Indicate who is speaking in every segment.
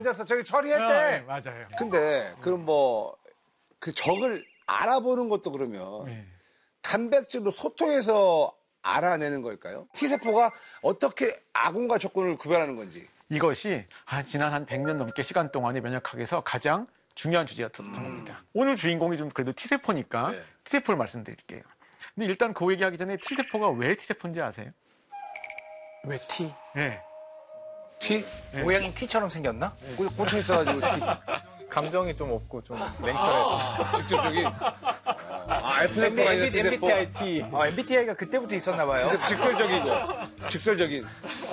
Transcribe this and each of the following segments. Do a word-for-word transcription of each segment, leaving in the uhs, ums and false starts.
Speaker 1: 혼자서 저기 처리했대.
Speaker 2: 아, 네, 맞아요.
Speaker 1: 근데 그럼 뭐 그 적을 알아보는 것도 그러면
Speaker 2: 네.
Speaker 1: 단백질로 소통해서 알아내는 걸까요? T세포가 어떻게 아군과 적군을 구별하는 건지.
Speaker 2: 이것이 아, 지난 한 백 년 넘게 시간 동안의 면역학에서 가장 중요한 주제였던 음. 겁니다. 오늘 주인공이 좀 그래도 T세포니까 네. T세포를 말씀드릴게요. 근데 일단 그 얘기하기 전에 T세포가 왜 T세포인지 아세요?
Speaker 3: 왜 T?
Speaker 2: 네.
Speaker 1: T?
Speaker 3: 네. 모양이 T처럼 생겼나?
Speaker 1: 네. 꽂혀 있어가지고 T.
Speaker 4: 감정이 좀 없고 좀 냉철해서.
Speaker 1: 아, 직접적인. 아, F세포가 아니라 T세포.
Speaker 4: 엠비티아이 T.
Speaker 3: 아, 엠비티아이가 그때부터 있었나 봐요.
Speaker 1: 직설적이고. 직설적인.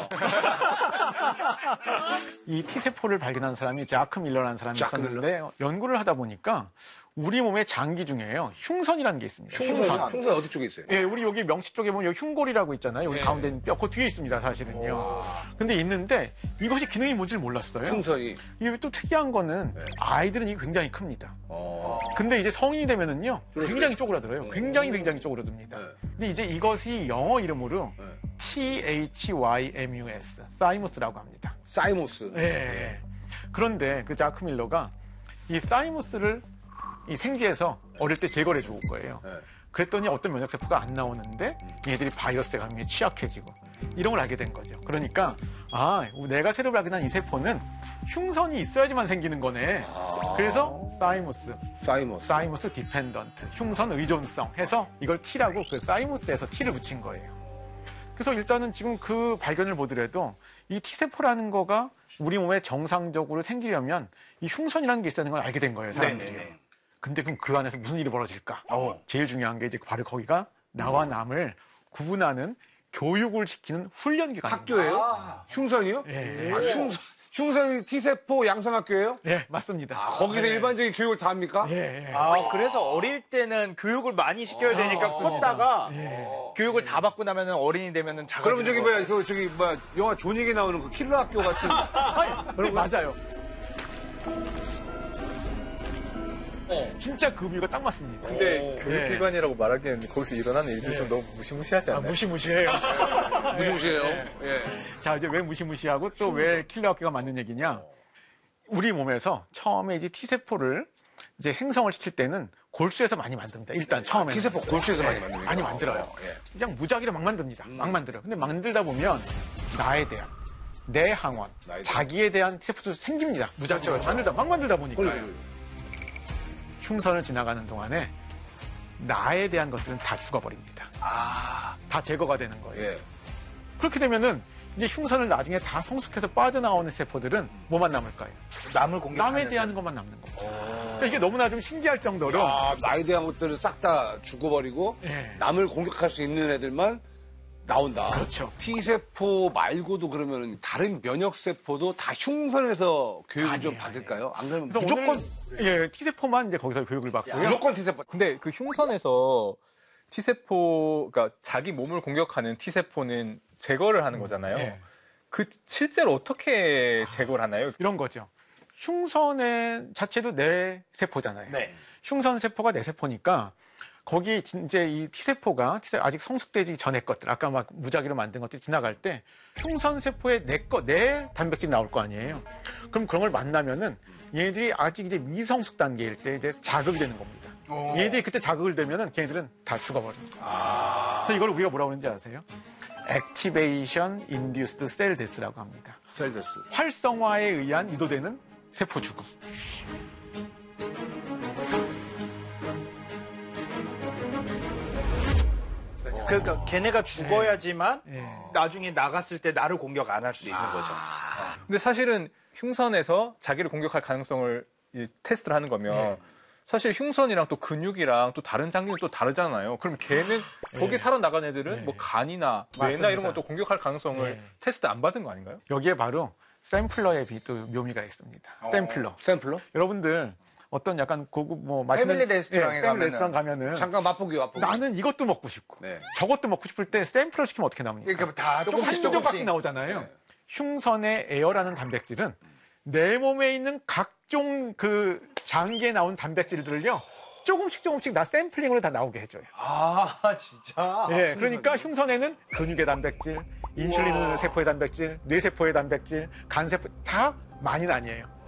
Speaker 2: 이 T세포를 발견한 사람이 자크 밀러라는 사람이
Speaker 1: 자크
Speaker 2: 있었는데 연구를 하다 보니까 우리 몸의 장기 중에요. 흉선이라는 게 있습니다.
Speaker 1: 흉선. 흉선, 흉선 어디 쪽에 있어요?
Speaker 2: 예, 우리 여기 명치 쪽에 보면 여기 흉골이라고 있잖아요. 여기
Speaker 1: 예.
Speaker 2: 가운데 있는 뼈, 그 뒤에 있습니다, 사실은요. 오. 근데 있는데 이것이 기능이 뭔지를 몰랐어요.
Speaker 1: 흉선이.
Speaker 2: 이게 또 특이한 거는
Speaker 1: 네.
Speaker 2: 아이들은 이게 굉장히 큽니다.
Speaker 1: 어.
Speaker 2: 근데 이제 성인이 되면은요, 굉장히 쪼그라들어요. 굉장히 굉장히 쪼그라듭니다.
Speaker 1: 네.
Speaker 2: 근데 이제 이것이 영어 이름으로
Speaker 1: 네.
Speaker 2: 티 에이치 와이 엠 유 에스, 사이무스라고 합니다.
Speaker 1: 사이모스.
Speaker 2: 예. 네. 그런데 그 자크 밀러가 이 사이무스를 이 생쥐에서 어릴 때 제거를 해준 거예요.
Speaker 1: 네.
Speaker 2: 그랬더니 어떤 면역세포가 안 나오는데 얘들이 바이러스에 감염에 취약해지고 이런 걸 알게 된 거죠. 그러니까 아 내가 새로 발견한 이 세포는 흉선이 있어야지만 생기는 거네.
Speaker 1: 아.
Speaker 2: 그래서 사이무스,
Speaker 1: 사이모스.
Speaker 2: 사이무스 디펜던트, 흉선 의존성 해서 이걸 T라고 그 사이무스에서 T를 붙인 거예요. 그래서 일단은 지금 그 발견을 보더라도 이 T세포라는 거가 우리 몸에 정상적으로 생기려면 이 흉선이라는 게 있다는 걸 알게 된 거예요, 사람들이.
Speaker 3: 네네네.
Speaker 2: 근데 그럼 그 안에서 무슨 일이 벌어질까?
Speaker 3: 어.
Speaker 2: 제일 중요한 게 이제 바로 거기가 나와 남을 구분하는 교육을 시키는 훈련기관입니다.
Speaker 1: 학교예요?
Speaker 3: 아.
Speaker 1: 흉선이요?
Speaker 2: 예.
Speaker 1: 아, 흉선, 흉선이 T세포 양성학교예요?
Speaker 2: 예, 맞습니다.
Speaker 1: 아, 거기서
Speaker 2: 예.
Speaker 1: 일반적인 교육을 다 합니까?
Speaker 2: 예, 예.
Speaker 3: 아, 그래서 어릴 때는 교육을 많이 시켜야 되니까 컸다가
Speaker 2: 예.
Speaker 3: 교육을 다 받고 나면 어린이 되면 작아지는
Speaker 1: 그러면 저기
Speaker 3: 거예요.
Speaker 1: 뭐야, 그 저기 뭐야, 영화 존윅에 나오는 그 킬러 학교 같은.
Speaker 2: 네, 맞아요.
Speaker 4: 어.
Speaker 2: 진짜 그 비유가 딱 맞습니다.
Speaker 4: 근데
Speaker 2: 오,
Speaker 4: 교육기관이라고 말하기에는 거기서 일어나는 일들이
Speaker 2: 예.
Speaker 4: 좀 너무 무시무시하지
Speaker 2: 아,
Speaker 4: 않나요?
Speaker 2: 무시무시해요.
Speaker 1: 무시무시해요.
Speaker 2: 예.
Speaker 1: 예.
Speaker 2: 자, 이제 왜 무시무시하고 또 왜 킬러 학교가 맞는 얘기냐? 우리 몸에서 처음에 이제 T세포를 이제 생성을 시킬 때는 골수에서 많이 만듭니다. 일단 처음에.
Speaker 1: T세포 골수에서 많이 만듭니까?
Speaker 2: 많이 만들어요.
Speaker 1: 예.
Speaker 2: 그냥 무작위로 막 만듭니다. 막 만들어요. 근데 만들다 보면 나에 대한 내 항원,
Speaker 1: 나에 대한.
Speaker 2: 자기에 대한 T세포도 생깁니다. 무작위로 만들다, 막 만들다 보니까요.
Speaker 1: 그래, 그래.
Speaker 2: 흉선을 지나가는 동안에 나에 대한 것들은 다 죽어버립니다.
Speaker 3: 아,
Speaker 2: 다 제거가 되는 거예요.
Speaker 1: 예.
Speaker 2: 그렇게 되면은 이제 흉선을 나중에 다 성숙해서 빠져나오는 세포들은 뭐만 남을까요?
Speaker 3: 남을 공격하는
Speaker 2: 남에 대한 것만 남는 거죠. 그러니까 이게 너무나 좀 신기할 정도로
Speaker 1: 아, 나에 대한 것들을 싹 다 죽어버리고
Speaker 2: 예.
Speaker 1: 남을 공격할 수 있는 애들만 나온다.
Speaker 2: 그렇죠.
Speaker 1: T세포 말고도 그러면 다른 면역세포도 다 흉선에서 교육을 좀
Speaker 2: 아니에요,
Speaker 1: 받을까요? 안 그러면
Speaker 2: 그래서
Speaker 1: 무조건,
Speaker 2: 오늘, 예, T세포만 이제 거기서 교육을 받고요.
Speaker 1: 무조건 T세포.
Speaker 4: 근데 그 흉선에서 T세포, 그러니까 자기 몸을 공격하는 T세포는 제거를 하는 거잖아요.
Speaker 2: 예.
Speaker 4: 그 실제로 어떻게 제거를 하나요?
Speaker 2: 이런 거죠. 흉선의 자체도 내 세포잖아요.
Speaker 3: 네.
Speaker 2: 흉선 세포가 내 세포니까 거기 이제 이 T세포가 아직 성숙되지 전의 것들, 아까 막 무작위로 만든 것들이 지나갈 때 흉선 세포에 내 거, 내 단백질이 나올 거 아니에요. 그럼 그런 걸 만나면은 얘네들이 아직 이제 미성숙 단계일 때 이제 자극이 되는 겁니다.
Speaker 3: 오.
Speaker 2: 얘네들이 그때 자극을 되면은 걔네들은 다 죽어버립니다.
Speaker 3: 아.
Speaker 2: 그래서 이걸 우리가 뭐라고 그러는지 아세요? Activation Induced Cell Death라고 합니다.
Speaker 1: 셀데스.
Speaker 2: 활성화에 의한 유도되는 세포 죽음.
Speaker 3: 그러니까 걔네가 죽어야지만
Speaker 2: 예.
Speaker 3: 나중에 나갔을 때 나를 공격 안 할 수 있는 거죠.
Speaker 4: 근데 사실은 흉선에서 자기를 공격할 가능성을 이 테스트를 하는 거면
Speaker 2: 네.
Speaker 4: 사실 흉선이랑 또 근육이랑 또 다른 장기는 또 다르잖아요. 그럼 걔는 거기 살아나간 애들은
Speaker 2: 네.
Speaker 4: 뭐 간이나 뇌나
Speaker 2: 맞습니다.
Speaker 4: 이런 것도 공격할 가능성을
Speaker 2: 네.
Speaker 4: 테스트 안 받은 거 아닌가요?
Speaker 2: 여기에 바로 샘플러의 비- 또 묘미가 있습니다. 샘플러.
Speaker 1: 샘플러?
Speaker 2: 여러분들 어떤 약간 고급 뭐 맛있는
Speaker 3: 패밀리 레스토랑에
Speaker 2: 예, 패밀리
Speaker 3: 가면은
Speaker 2: 레스토랑 가면은
Speaker 1: 잠깐 맛보기, 맛보기.
Speaker 2: 나는 이것도 먹고 싶고
Speaker 1: 네.
Speaker 2: 저것도 먹고 싶을 때 샘플러 시키면 어떻게 나옵니까?
Speaker 3: 그러니까 다
Speaker 2: 조금 한
Speaker 3: 조금씩
Speaker 2: 조각씩
Speaker 3: 조금씩
Speaker 2: 나오잖아요.
Speaker 1: 네.
Speaker 2: 흉선의 에어라는 단백질은 내 몸에 있는 각종 그 장기에 나온 단백질들을요 조금씩 조금씩 나 샘플링으로 다 나오게 해줘요.
Speaker 3: 아, 진짜?
Speaker 2: 예, 그러니까 흉선에는 근육의 단백질, 인슐린 세포의 단백질, 뇌세포의 단백질, 간세포 다 많이는 아니에요.